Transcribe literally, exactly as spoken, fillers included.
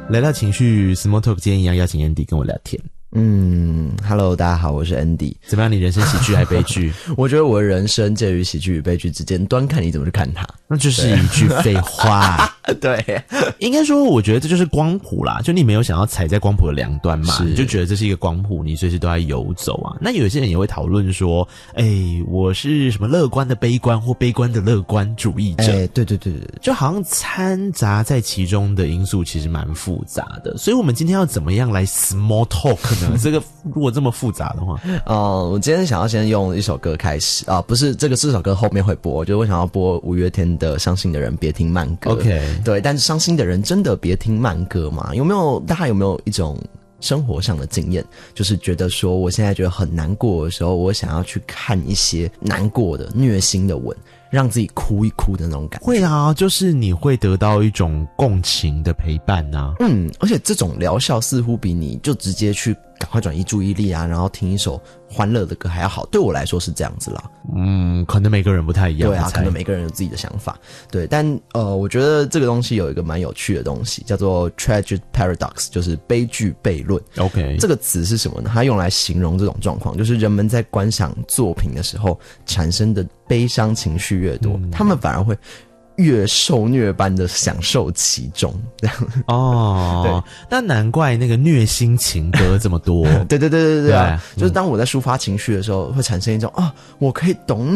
来到情绪 Small Talk， 今天一样邀请 Andy 跟我聊天。 嗯 ，Hello， 大家好，我是 Andy。 怎么样？你人生喜剧还悲剧？ 我觉得我的人生介于喜剧与悲剧之间，端看你怎么去看它。 那就是一句废话。 对， 应该说，我觉得这就是光谱啦。就你没有想要踩在光谱的两端嘛，你就觉得这是一个光谱，你随时都在游走啊。那有些人也会讨论说，哎、欸，我是什么乐观的悲观或悲观的乐观主义者？哎、 欸，对对对对， 就好像掺杂在其中的因素其实蛮复杂的。所以我们今天要怎么样来 small talk 呢？这个如果这么复杂的话， 哦、呃，我今天想要先用一首歌开始啊、呃，不是这个这首歌后面会播，就是我想要播五月天的《伤心的人别听慢歌》。 OK。 对，但是伤心的人真的别听慢歌吗？有没有大家有没有一种生活上的经验，就是觉得说我现在觉得很难过的时候，我想要去看一些难过的虐心的文，让自己哭一哭的那种感觉。 会啊，就是你会得到一种共情的陪伴啊。 嗯，而且这种疗效似乎比你就直接去赶快转移注意力啊，然后听一首欢乐的歌还要好。对我来说是这样子啦。 嗯，可能每个人不太一样。 对啊，可能每个人有自己的想法。对，但呃，我觉得这个东西有一个蛮有趣的东西，叫做 tragic paradox， 就是悲剧悖论。 OK， 这个词是什么呢？它用来形容这种状况，就是人们在观赏作品的时候产生的悲伤情绪越多，嗯、他们反而会越受虐般的享受其中，这样哦，对，那难怪那个虐心情歌这么多。 对对对对对啊！ 对， 就是当我在抒发情绪的时候，会产生一种啊，我可以懂